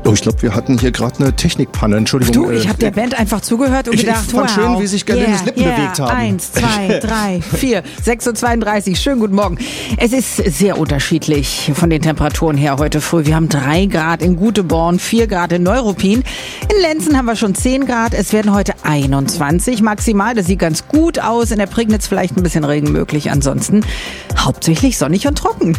Oh, ich glaube, wir hatten hier gerade eine Technikpanne. Entschuldigung. Du, ich habe der Band einfach zugehört und gedacht, ich fand schön, wie sich Gerlindes Lippen bewegt haben. 1, 2, 3, 4, 6:32 Uhr. Schönen guten Morgen. Es ist sehr unterschiedlich von den Temperaturen her heute früh. Wir haben 3 Grad in Guteborn, 4 Grad in Neuruppin. In Lenzen haben wir schon 10 Grad. Es werden heute 21 maximal. Das sieht ganz gut aus. In der Prignitz vielleicht ein bisschen Regen möglich. Ansonsten hauptsächlich sonnig und trocken.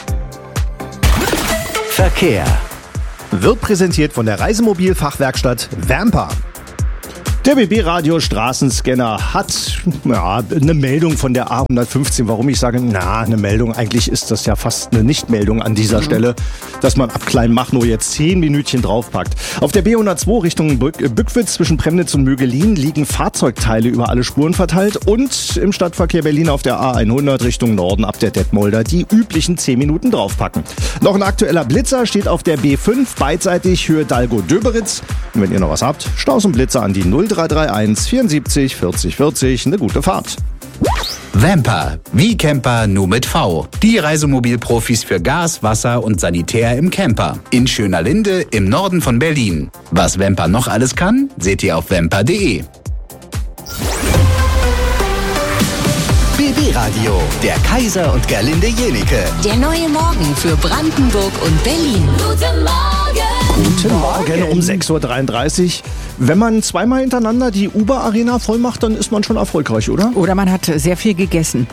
Verkehr wird präsentiert von der Reisemobilfachwerkstatt Vamper. Der BB-Radio Straßenscanner hat eine Meldung von der A115. Warum ich sage, eine Meldung, eigentlich ist das ja fast eine Nichtmeldung an dieser Stelle, dass man ab Kleinmachnow jetzt 10 Minütchen draufpackt. Auf der B102 Richtung Bückwitz zwischen Premnitz und Mögelin liegen Fahrzeugteile über alle Spuren verteilt und im Stadtverkehr Berlin auf der A100 Richtung Norden ab der Detmolder die üblichen 10 Minuten draufpacken. Noch ein aktueller Blitzer steht auf der B5 beidseitig Höhe Dalgo-Döberitz. Und wenn ihr noch was habt, Staus und Blitzer an die 0331 74 40 40. Eine gute Fahrt. Vamper, wie Camper, nur mit V. Die Reisemobilprofis für Gas, Wasser und Sanitär im Camper. In Schönerlinde im Norden von Berlin. Was Vamper noch alles kann, seht ihr auf vamper.de. BB Radio, der Kaiser und Gerlinde Jenike. Der neue Morgen für Brandenburg und Berlin. Guten Morgen! Guten Morgen um 6:33 Uhr. Wenn man zweimal hintereinander die Uber-Arena voll macht, dann ist man schon erfolgreich, oder? Oder man hat sehr viel gegessen.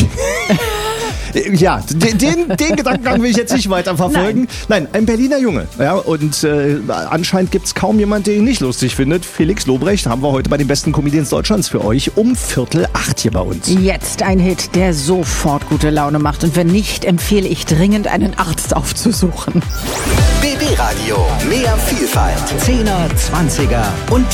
Ja, den Gedankengang will ich jetzt nicht weiter verfolgen. Nein, ein Berliner Junge. Ja, und anscheinend gibt es kaum jemanden, den ihn nicht lustig findet. Felix Lobrecht haben wir heute bei den besten Comedians Deutschlands für euch um 7:45 hier bei uns. Jetzt ein Hit, der sofort gute Laune macht. Und wenn nicht, empfehle ich dringend, einen Arzt aufzusuchen. BB Radio, mehr Vielfalt. 10er, 20er und